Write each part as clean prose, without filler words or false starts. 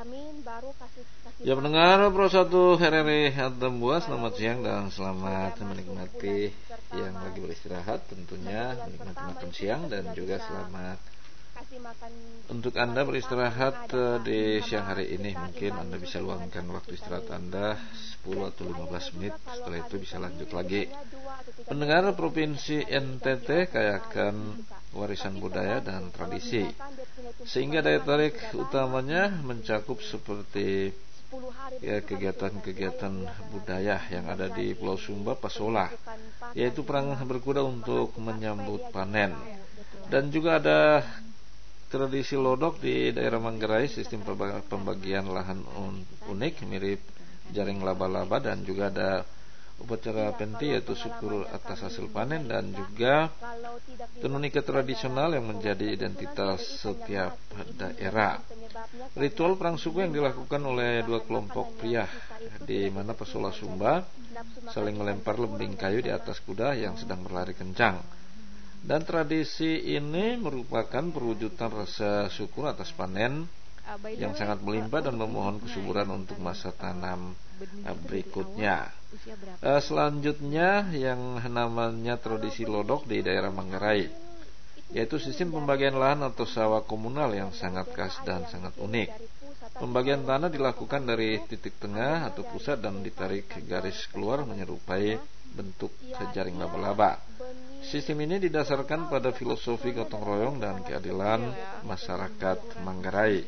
vitamin baru kasih Ya pendengar Pro 1 RRI Atambua, selamat siang dan selamat menikmati yang lagi beristirahat, tentunya menikmati makan siang, dan juga selamat untuk Anda beristirahat di siang hari ini. Mungkin Anda bisa luangkan waktu istirahat Anda 10 atau 15 menit, setelah itu bisa lanjut lagi. Pendengar, Provinsi NTT kayakan warisan budaya dan tradisi, sehingga daya tarik utamanya mencakup seperti kegiatan-kegiatan budaya yang ada di Pulau Sumba, Pasola, yaitu perang berkuda untuk menyambut panen. Dan juga ada tradisi lodok di daerah Manggarai, sistem pembagian lahan unik mirip jaring laba-laba, dan juga ada upacara penti, yaitu syukur atas hasil panen, dan juga tenun ikat tradisional yang menjadi identitas setiap daerah. Ritual perang suku yang dilakukan oleh dua kelompok pria di mana Pasola Sumba saling melempar lembing kayu di atas kuda yang sedang berlari kencang. Dan tradisi ini merupakan perwujudan rasa syukur atas panen yang sangat melimpah dan memohon kesuburan untuk masa tanam berikutnya. Selanjutnya yang namanya tradisi lodok di daerah Manggarai, yaitu sistem pembagian lahan atau sawah komunal yang sangat khas dan sangat unik. Pembagian tanah dilakukan dari titik tengah atau pusat dan ditarik garis keluar menyerupai bentuk jaring laba-laba. Sistem ini didasarkan pada filosofi gotong royong dan keadilan masyarakat Manggarai.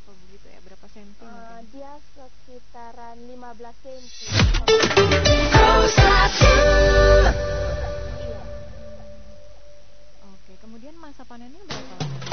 Dia sekitaran 15 cm. Oke, kemudian masa panennya berapa lama?